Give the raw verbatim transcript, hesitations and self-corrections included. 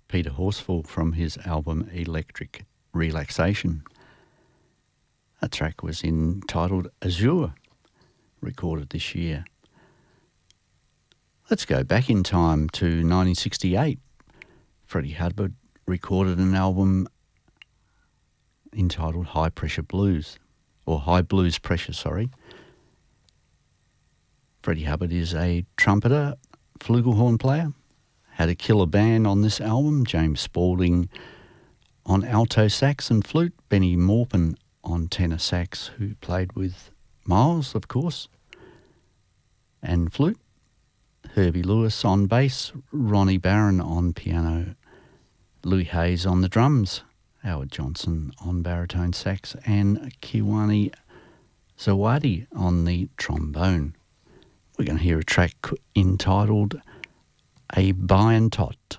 Peter Horsfall from his album Electric Relaxation. That track was entitled Azure, recorded this year. Let's go back in time to nineteen sixty-eight. Freddie Hubbard recorded an album entitled High Pressure Blues, or High Blues Pressure, sorry. Freddie Hubbard is a trumpeter, flugelhorn player, had a killer band on this album, James Spaulding on alto sax and flute, Benny Maupin on tenor sax, who played with Miles, of course, and flute, Herbie Lewis on bass, Ronnie Barron on piano, Louis Hayes on the drums, Howard Johnson on baritone sax, and Kiwani Zawadi on the trombone. We're going to hear a track entitled A Byentot.